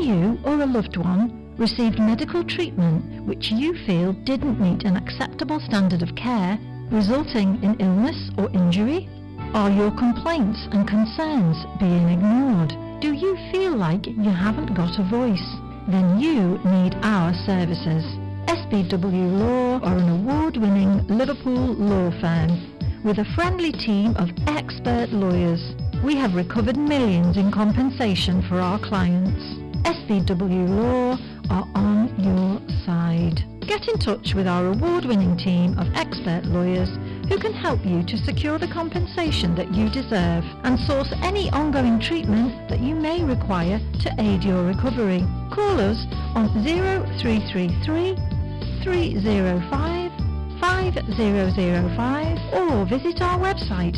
you or a loved one received medical treatment which you feel didn't meet an acceptable standard of care, resulting in illness or injury? Are your complaints and concerns being ignored? Do you feel like you haven't got a voice? Then you need our services. SBW Law are an award-winning Liverpool law firm with a friendly team of expert lawyers. We have recovered millions in compensation for our clients. SBW Law are on your side. Get in touch with our award-winning team of expert lawyers who can help you to secure the compensation that you deserve and source any ongoing treatment that you may require to aid your recovery. Call us on 0333 305 5005 or visit our website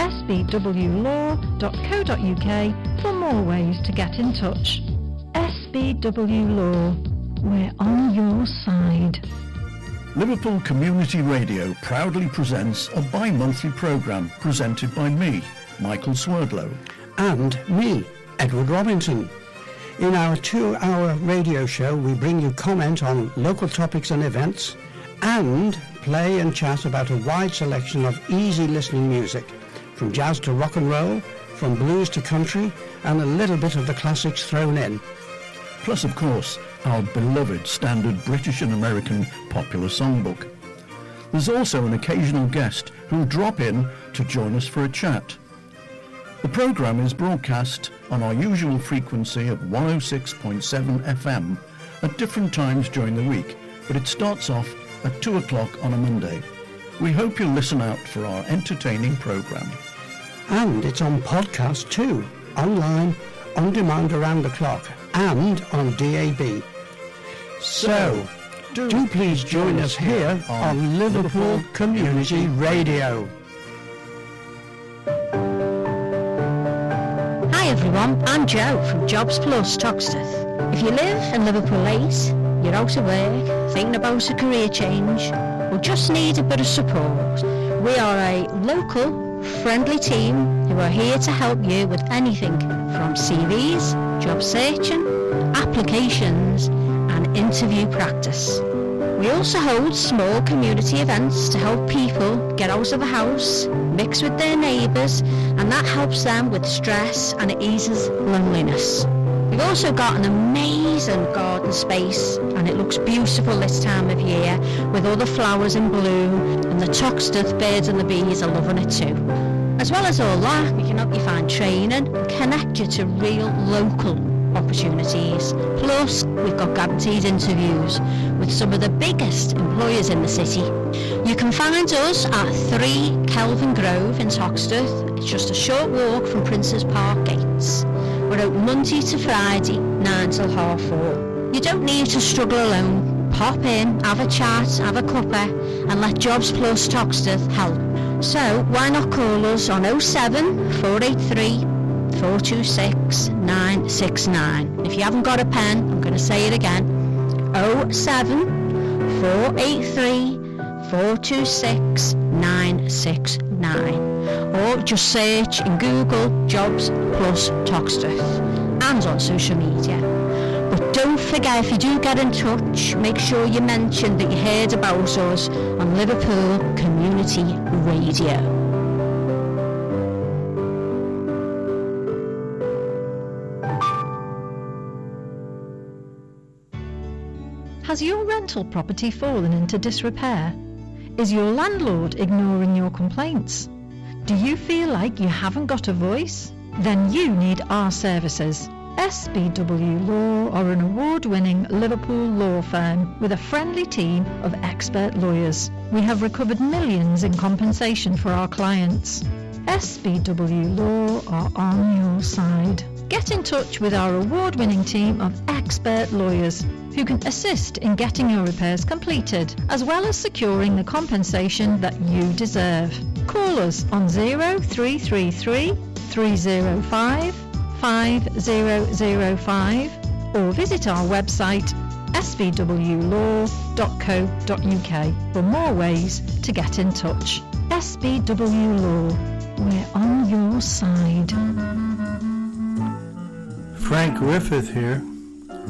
sbwlaw.co.uk for more ways to get in touch. SBW Law, we're on your side. Liverpool Community Radio proudly presents a bi-monthly programme presented by me, Michael Swerdlow. And me, Edward Robinson. In our 2-hour radio show, we bring you comment on local topics and events and play and chat about a wide selection of easy listening music, from jazz to rock and roll, from blues to country, and a little bit of the classics thrown in. Plus, of course, our beloved standard British and American popular songbook. There's also an occasional guest who'll drop in to join us for a chat. The programme is broadcast on our usual frequency of 106.7 FM at different times during the week, but it starts off at 2 o'clock on a Monday. We hope you'll listen out for our entertaining programme. And it's on podcast too, online, on demand around the clock, and on DAB. So, do please join us here on Liverpool Community Radio. Hi everyone, I'm Jo from Jobs Plus Toxteth. If you live in Liverpool 8, you're out of work, thinking about a career change, or just need a bit of support, we are a local, friendly team who are here to help you with anything from CVs, job searching, applications and interview practice. We also hold small community events to help people get out of the house, mix with their neighbours, and that helps them with stress and it eases loneliness. We've also got an amazing garden space and it looks beautiful this time of year with all the flowers in bloom, and the Toxteth birds and the bees are loving it too. As well as all that, we can help you find training and connect you to real local opportunities. Plus, we've got guaranteed interviews with some of the biggest employers in the city. You can find us at 3 Kelvin Grove in Toxteth. It's just a short walk from Princes Park gates. We're open Monday to Friday, 9 till 4:30. You don't need to struggle alone. Pop in, have a chat, have a cuppa, and let Jobs Plus Toxteth help. So why not call us on 07 483 426 969. If you haven't got a pen, I'm going to say it again. 07 483 426 969. Or just search in Google Jobs Plus Toxteth and on social media. But don't forget, if you do get in touch, make sure you mention that you heard about us on Liverpool Community Radio. Has your rental property fallen into disrepair? Is your landlord ignoring your complaints? Do you feel like you haven't got a voice? Then you need our services. SBW Law are an award-winning Liverpool law firm with a friendly team of expert lawyers. We have recovered millions in compensation for our clients. SBW Law are on your side. Get in touch with our award-winning team of expert lawyers who can assist in getting your repairs completed, as well as securing the compensation that you deserve. Call us on 0333 305 5005 or visit our website sbwlaw.co.uk for more ways to get in touch. SBW Law, we're on your side. Frank Griffith here.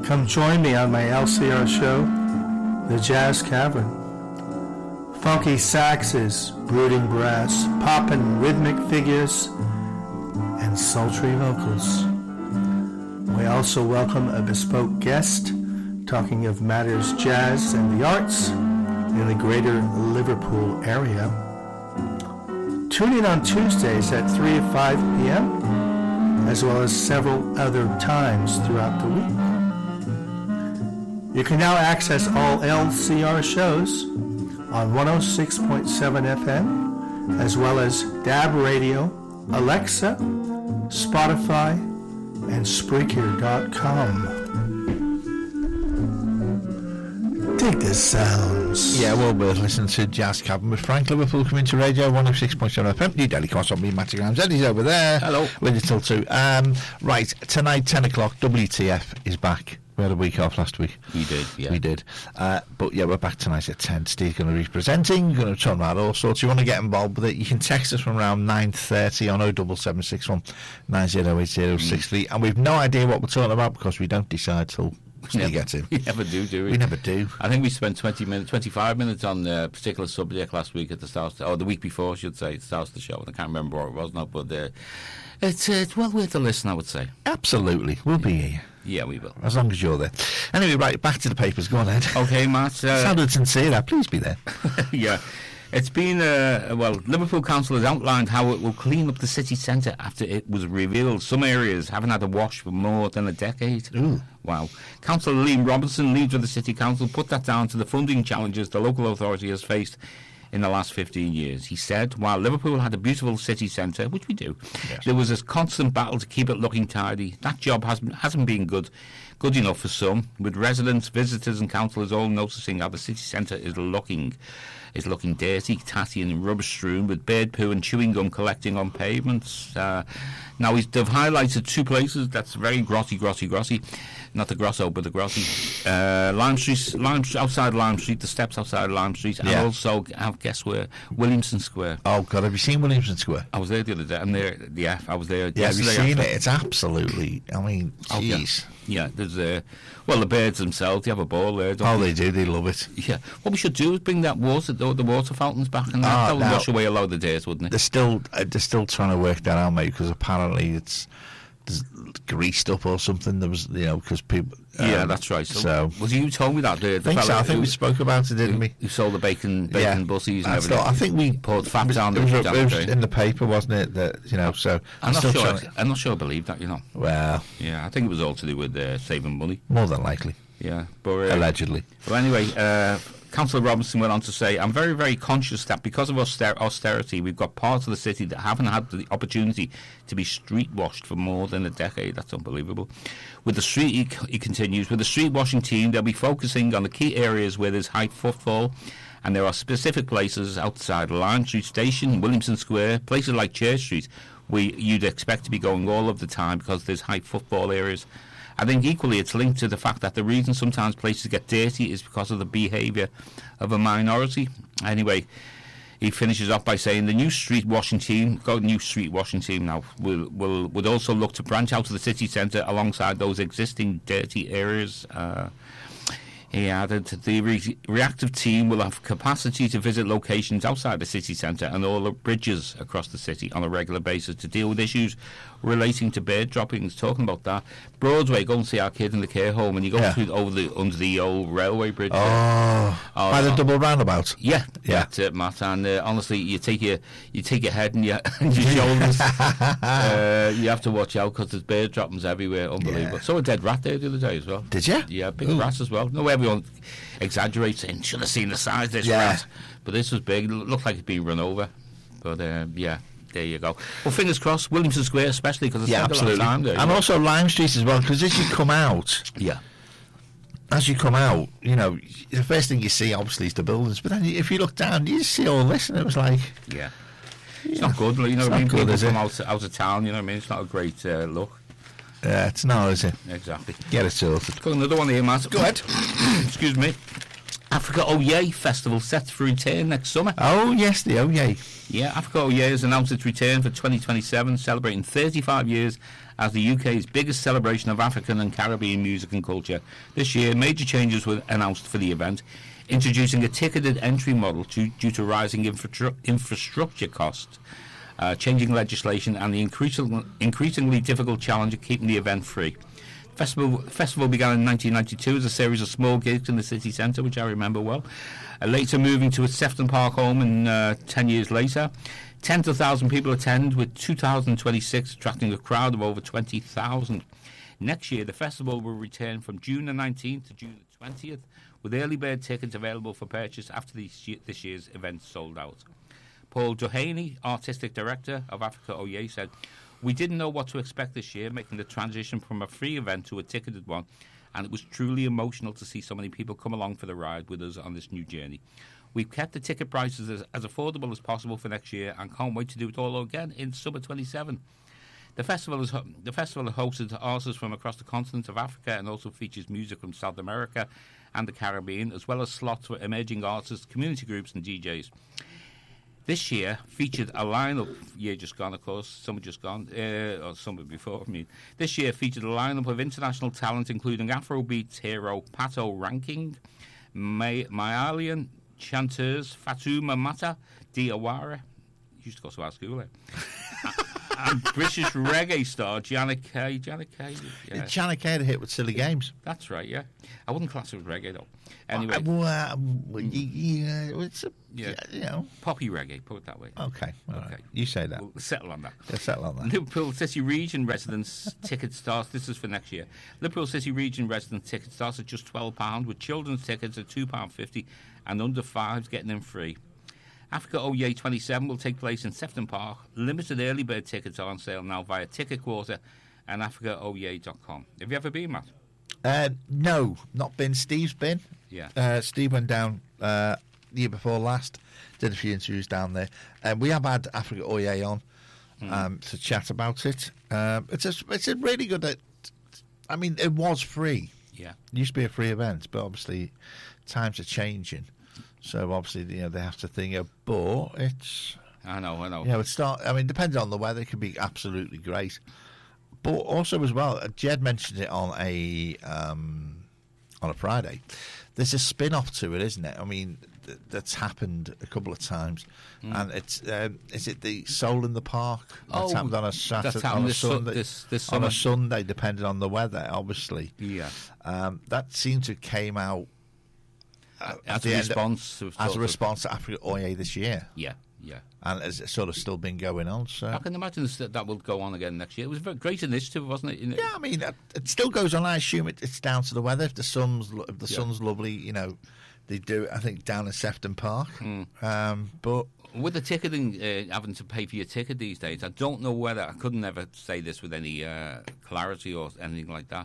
Come join me on my LCR show, The Jazz Cavern. Funky saxes, brooding brass, poppin' rhythmic figures, and sultry vocals. We also welcome a bespoke guest talking of matters jazz and the arts in the greater Liverpool area. Tune in on Tuesdays at 3 or 5 p.m., as well as several other times throughout the week. You can now access all LCR shows on 106.7 FM, as well as DAB Radio, Alexa, Spotify, and Spreaker.com. Dig the sounds. Yeah, well, we're listening to Jazz Cavern with Frank Liverpool coming to radio 106.7 FM. New Daily Cross on me, Matty Grimes. Eddie's over there. Hello. With you till 2. Right, tonight, 10 o'clock, WTF is back. We had a week off last week. We did, yeah. We did. But yeah, we're back tonight at 10. Steve's going to be presenting. We're going to talk about all sorts. You want to get involved with it, you can text us from around 9:30 on 07761 908063. And we've no idea what we're talking about because we don't decide till Steve gets in. We never do we? We never do. I think we spent 25 minutes on a particular subject last week at the start, or the week before, I should say, at the start of the show. And I can't remember what it was now, but it's well worth a listen, I would say. Absolutely. We'll be here. Yeah, we will. As long as you're there. Anyway, right, back to the papers. Go on, Ed. Okay, Matt. Sounded sincere there. Please be there. Yeah. It's been, Liverpool Council has outlined how it will clean up the city centre after it was revealed some areas haven't had a wash for more than a decade. Ooh. Wow. Councillor Liam Robinson, leader of the City Council, put that down to the funding challenges the local authority has faced in the last 15 years. He said, while Liverpool had a beautiful city centre, which we do, yes, there was a constant battle to keep it looking tidy. That job hasn't been good enough for some, with residents, visitors and councillors all noticing how the city centre is looking dirty, tatty and rubbish strewn, with bird poo and chewing gum collecting on pavements. Now, they've highlighted two places that's very grossy. Not the Grosso, but the Grossi. Lime Street, outside Lime Street, the steps outside Lime Street, and also, guess where? Williamson Square. Oh, God, have you seen Williamson Square? I was there the other day. I was there yesterday. Have you seen after. it? It's absolutely, I mean, jeez. Yeah, there's the birds themselves, they have a ball there, don't they? They do, they love it. Yeah. What we should do is bring that water, the water fountains back, and that would wash away a lot of the dirt, wouldn't it? They're still trying to work that out, mate, because apparently it's greased up or something. There was, because people. Yeah, that's right. So was you told me that? I think we spoke about it, didn't we? You sold the bacon bussies and everything. I think we poured fat down. It was in the paper, wasn't it? That So I'm not sure I believe that. Well, yeah, I think it was all to do with saving money. More than likely. Yeah, but allegedly. Well, anyway. Councillor Robinson went on to say, I'm very, very conscious that because of austerity, we've got parts of the city that haven't had the opportunity to be street washed for more than a decade. That's unbelievable. With the street, he continues, with the street washing team, they'll be focusing on the key areas where there's high footfall, and there are specific places outside Lime Street Station, Williamson Square, places like Church Street, where you'd expect to be going all of the time because there's high footfall areas. I think equally it's linked to the fact that the reason sometimes places get dirty is because of the behaviour of a minority. Anyway, he finishes off by saying the new street washing team now would also look to branch out to the city centre alongside those existing dirty areas. He added, the reactive team will have capacity to visit locations outside the city centre and all the bridges across the city on a regular basis to deal with issues relating to bird droppings. Talking about that, Broadway, go and see our kid in the care home, and you go under the old railway bridge. By the double roundabout. Yeah. That's it, Matt. And honestly, you take your head and your shoulders. You have to watch out because there's bird droppings everywhere. Unbelievable. Saw a dead rat there the other day as well. Did you? Yeah, big rats as well. No, everyone exaggerates saying should have seen the size of this rat, but this was big. It looked like it's been run over. But there you go. Well, fingers crossed, Williamson Square especially, because it's spent a lot of time there. And also Lime Street as well, because as you come out, the first thing you see obviously is the buildings, but then if you look down, you see all this, and it was like, it's not good. You know what I mean? People come out of town. You know what I mean? It's not a great look. Yeah, it's not, is it? Exactly. Get it sorted. Got another one here, Matt. Go ahead. Excuse me. Africa Oye Festival set for return next summer. Oh, yes, the Oye. Yeah, Africa Oye has announced its return for 2027, celebrating 35 years as the UK's biggest celebration of African and Caribbean music and culture. This year, major changes were announced for the event, introducing a ticketed entry model due to rising infrastructure costs, changing legislation, and the increasingly difficult challenge of keeping the event free. Festival began in 1992 as a series of small gigs in the city centre, which I remember well. Later moving to its Sefton Park home 10 years later. Tens of thousands of people attend, with 2026 attracting a crowd of over 20,000. Next year, the festival will return from June the 19th to June the 20th, with early bird tickets available for purchase after this year's event sold out. Paul Duhaney, Artistic Director of Africa Oye, said, "We didn't know what to expect this year, making the transition from a free event to a ticketed one, and it was truly emotional to see so many people come along for the ride with us on this new journey. We've kept the ticket prices as affordable as possible for next year and can't wait to do it all again in summer 27. The festival has hosted artists from across the continent of Africa and also features music from South America and the Caribbean, as well as slots for emerging artists, community groups and DJs. This year featured a lineup, year just gone, of course, summer just gone, or summer before, I mean. This year featured a lineup of international talent, including Afrobeats hero Pato Ranking, Malian chanteurs Fatuma Mata, Diawara, used to go to our school there, and British reggae star Janet Kay. Janet Kay had a hit with Silly Games. That's right, yeah. I wouldn't class it as reggae, though. Anyway. It's a, Yeah. you know. Poppy reggae, put it that way. Okay, all Okay. right. You say that. We'll settle on that. Let's settle on that. Liverpool City Region residents ticket starts. This is for next year. Liverpool City Region resident ticket starts at just £12, with children's tickets at £2.50 and under fives getting them free. Africa Oye 27 will take place in Sefton Park. Limited early bird tickets are on sale now via Ticket Quarter and AfricaOye.com. Have you ever been, Matt? No, not been. Steve's been. Yeah. Steve went down the year before last, did a few interviews down there. We have had Africa Oye on to chat about it. It's a really good. I mean, it was free. Yeah. It used to be a free event, but obviously times are changing. So obviously, they have to think of, but it's... I know. Depending on the weather, it can be absolutely great. But also as well, Jed mentioned it on a Friday. There's a spin-off to it, isn't it? I mean, that's happened a couple of times. And it's, is it the Soul in the Park? That's happened on a Saturday, that's happened this on a Sunday, depending on the weather, obviously. Yeah. That seemed to have came out as a response to Africa Oye this year. Yeah. And it's sort of still been going on. So I can imagine that will go on again next year. It was a very great initiative, wasn't it? Yeah, I mean, it still goes on. I assume it's down to the weather. If the sun's lovely, they do it, I think, down in Sefton Park. But with the ticketing, having to pay for your ticket these days, I don't know whether, I couldn't ever say this with any clarity or anything like that,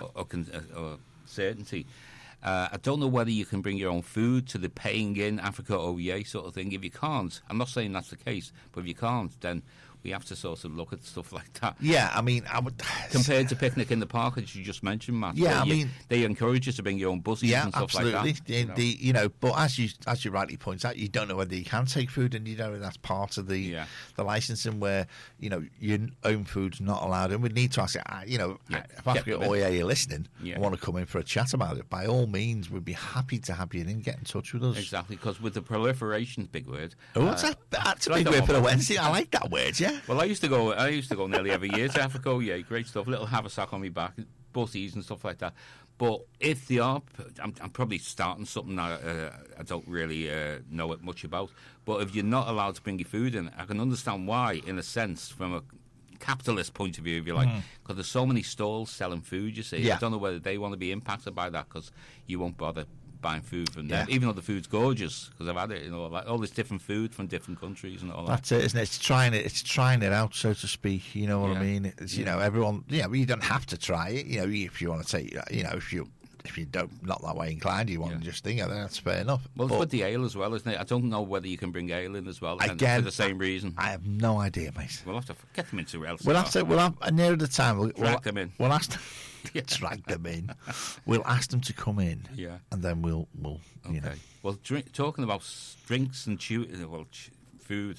or certainty. I don't know whether you can bring your own food to the paying in Africa Oye sort of thing. If you can't, I'm not saying that's the case, but if you can't, then we have to sort of look at stuff like that. Yeah, I mean, I would... Compared to Picnic in the Park, as you just mentioned, Matt. Yeah, they encourage you to bring your own buses and stuff like that. Absolutely. But as you rightly point out, you don't know whether you can take food, and that's part of the licensing where, your own food's not allowed. And we need to ask, if Africa Oye are listening and want to come in for a chat about it, by all means, we'd be happy to have you in and get in touch with us. Exactly, because with the proliferation, big word. Oh, that's a big word for a Wednesday. I like that word, yeah. Well, I used to go nearly every year to Africa. Yeah, great stuff. Little haversack on my back, butties and stuff like that. But if they are, I'm probably starting something I don't really know it much about. But if you're not allowed to bring your food in, I can understand why, in a sense, from a capitalist point of view, if you like, because there's so many stalls selling food. You see, yeah. I don't know whether they want to be impacted by that because you won't bother buying food from them, even though the food's gorgeous, because I've had it, like all this different food from different countries and all that. That's it, isn't it? It's trying it out, so to speak. You know what I mean? It's, everyone. Yeah, you don't have to try it. If you want to take, if you don't not that way inclined, you want to just think, that's fair enough. Well, it's with the ale as well, isn't it? I don't know whether you can bring ale in as well. Again, for the same reason. I have no idea, mate. We'll have to get them into else. We'll have near the time. We'll drag them in. We'll ask them. Drag them in. We'll ask them to come in. Yeah. And then we'll okay. Well, talking about drinks and food,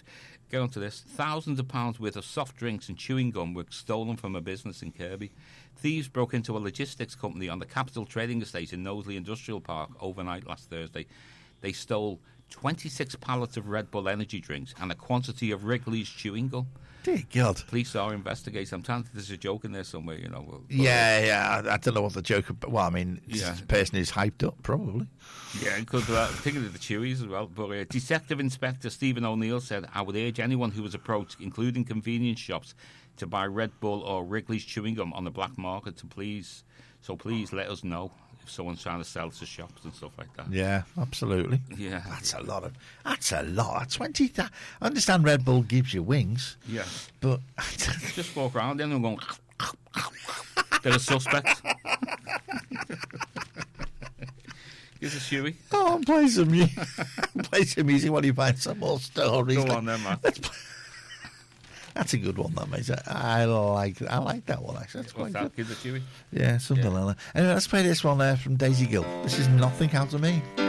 Get on to this. Thousands of pounds worth of soft drinks and chewing gum were stolen from a business in Kirby. Thieves broke into a logistics company on the Capital Trading Estate in Knowsley Industrial Park overnight last Thursday. They stole 26 pallets of Red Bull energy drinks and a quantity of Wrigley's chewing gum. Dear God. Police are investigating. I'm telling you, there's a joke in there somewhere, you know. Yeah. I don't know what the joke about. Well, I mean, Yeah. the person is hyped up, probably. Yeah, because particularly the Chewies as well. But Detective Inspector Stephen O'Neill said, I would urge anyone who was approached, including convenience shops, to buy Red Bull or Wrigley's chewing gum on the black market to please let us know if someone's trying to sell to shops and stuff like that. Yeah, absolutely. Yeah. That's a lot. 20. I understand Red Bull gives you wings. Yeah. But Just walk around then and going, they're a suspect. Here's a Chewy. oh, play some music while you find some more stories. Go on then, man. That's a good one, that mate. I like that one actually. That's What's quite that? good. Give the Chewy. Yeah, something like that. Anyway, let's play this one there from Daisy Gill. This is Nothing Out of Me.